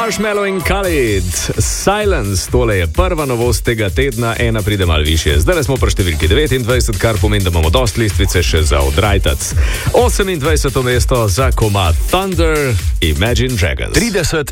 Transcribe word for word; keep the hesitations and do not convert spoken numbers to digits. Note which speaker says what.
Speaker 1: Marshmallow in Khalid, Silence, tole je prva novost tega tedna, ena pride malo višje. Zdaj smo pri številki devetindvajset, kar pomeni, da imamo dost listvice še za odrajtac. osemindvajseto mesto za komad Thunder, Imagine Dragons.
Speaker 2: trideset